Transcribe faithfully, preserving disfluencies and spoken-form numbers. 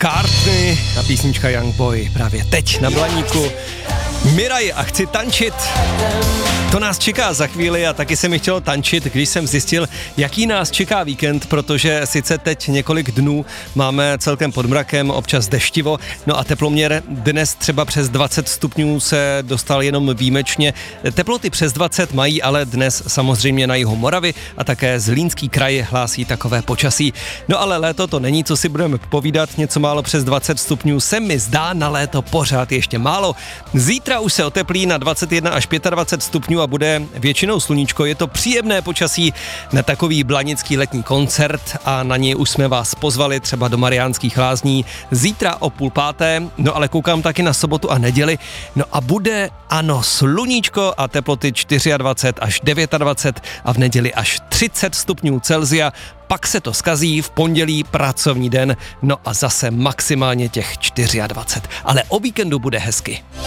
McCartney a písnička Young Boy právě teď na Blaníku. Miraj a chci tančit. To nás čeká za chvíli a taky se mi chtělo tančit, když jsem zjistil, jaký nás čeká víkend, protože sice teď několik dnů máme celkem pod mrakem, občas deštivo, no a teploměr dnes třeba přes dvacet stupňů se dostal jenom výjimečně. Teploty přes dvacet mají ale dnes samozřejmě na jihu Moravy a také Zlínský kraj hlásí takové počasí. No ale léto to není, co si budeme povídat, něco málo přes dvacet stupňů se mi zdá na léto pořád ještě málo. Zítra už se oteplí na dvacet jedna až dvacet pět stupňů a bude většinou sluníčko. Je to příjemné počasí na takový blanický letní koncert a na něj už jsme vás pozvali třeba do Mariánských Lázní zítra o půl páté, no ale koukám taky na sobotu a neděli. No a bude ano sluníčko a teploty dvacet čtyři až dvacet devět a v neděli až třicet stupňů Celsia. Pak se to zkazí v pondělí pracovní den, no a zase maximálně těch dvacet čtyři. Ale o víkendu bude hezky.